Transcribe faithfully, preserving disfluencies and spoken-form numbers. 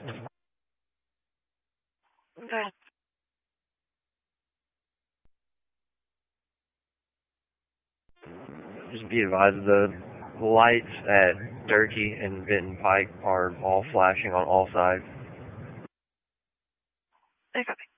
Okay. Just be advised, the lights at Durkee and Vinton Pike are all flashing on all sides. Okay.